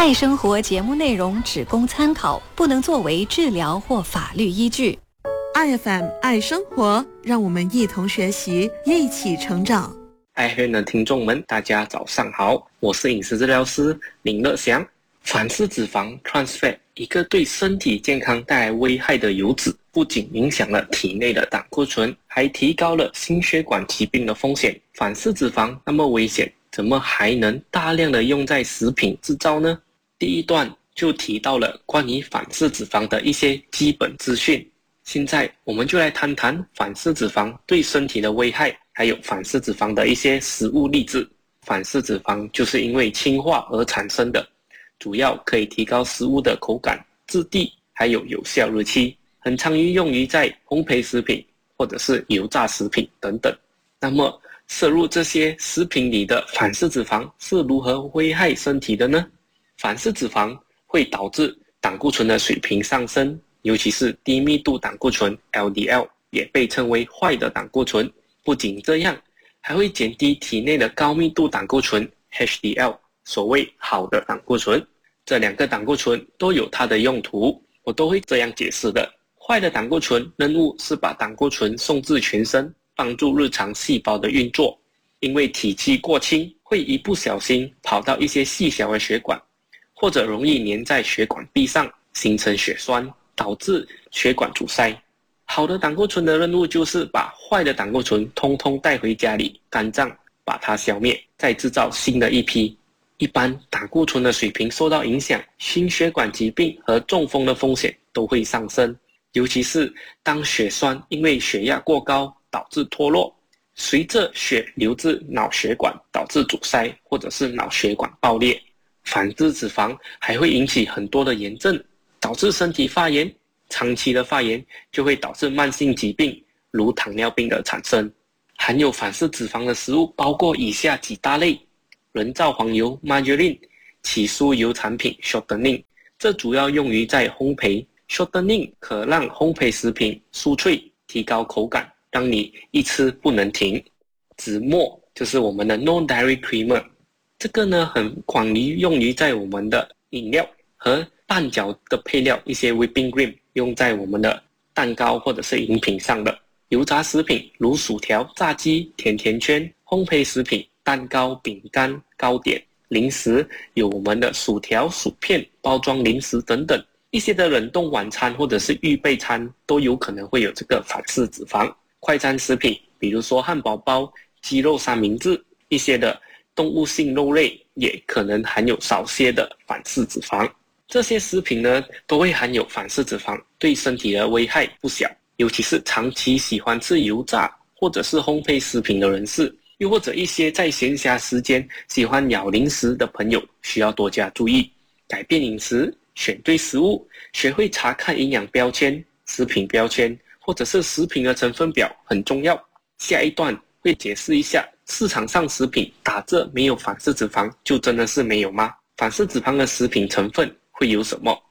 爱生活节目内容只供参考，不能作为治疗或法律依据。 爱 FM 爱生活，让我们一同学习，一起成长。 爱FM的听众们，大家早上好，我是饮食治疗师林乐祥。反式脂肪 trans fat， 一个对身体健康带来危害的油脂，不仅影响了体内的胆固醇，还提高了心血管疾病的风险。反式脂肪那么危险，怎么还能大量的用在食品制造呢？第一段就提到了关于反式脂肪的一些基本资讯。现在我们就来谈谈反式脂肪对身体的危害，还有反式脂肪的一些食物例子。反式脂肪就是因为氢化而产生的，主要可以提高食物的口感、质地，还有有效日期，很常用于在烘焙食品或者是油炸食品等等。那么摄入这些食品里的反式脂肪是如何危害身体的呢？反式脂肪会导致胆固醇的水平上升，尤其是低密度胆固醇 LDL， 也被称为坏的胆固醇。不仅这样，还会减低体内的高密度胆固醇 HDL， 所谓好的胆固醇。这两个胆固醇都有它的用途，我都会这样解释的。坏的胆固醇任务是把胆固醇送至全身，帮助日常细胞的运作。因为体积过轻，会一不小心跑到一些细小的血管，或者容易粘在血管壁上，形成血栓，导致血管阻塞。好的胆固醇的任务就是把坏的胆固醇通通带回家里，肝脏把它消灭，再制造新的一批。一般胆固醇的水平受到影响，心血管疾病和中风的风险都会上升，尤其是当血栓因为血压过高导致脱落，随着血流至脑血管导致阻塞，或者是脑血管爆裂。反式脂肪还会引起很多的炎症，导致身体发炎，长期的发炎就会导致慢性疾病，如糖尿病的产生。含有反式脂肪的食物包括以下几大类：人造黄油 margarine， 起酥油产品 shortening， 这主要用于在烘焙。shortening 可让烘焙食品酥脆，提高口感，让你一吃不能停。脂末就是我们的 non-dairy creamer，这个呢很广于用于在我们的饮料和拌脚的配料，一些 whipping cream 用在我们的蛋糕或者是饮品上的。油炸食品如薯条、炸鸡、甜甜圈，烘焙食品、蛋糕、饼干、糕点，零食有我们的薯条、薯片、包装零食等等。一些的冷冻晚餐或者是预备餐都有可能会有这个反式脂肪。快餐食品比如说汉堡包、鸡肉三明治，一些的动物性肉类也可能含有少些的反式脂肪。这些食品呢都会含有反式脂肪，对身体的危害不小，尤其是长期喜欢吃油炸或者是烘焙食品的人士，又或者一些在闲暇时间喜欢咬零食的朋友，需要多加注意，改变饮食，选对食物，学会查看营养标签、食品标签或者是食品的成分表很重要。下一段会解释一下市场上食品打着没有反式脂肪就真的是没有吗？反式脂肪的食品成分会有什么？